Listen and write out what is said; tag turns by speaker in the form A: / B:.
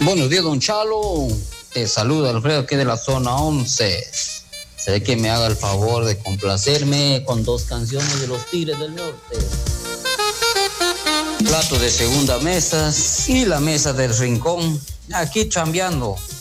A: Buenos días, don Chalo. Te saluda Alfredo aquí de la zona 11. Sé que me haga el favor de complacerme con 2 canciones de los Tigres del Norte. Plato de segunda mesa y la mesa del rincón. Aquí chambeando.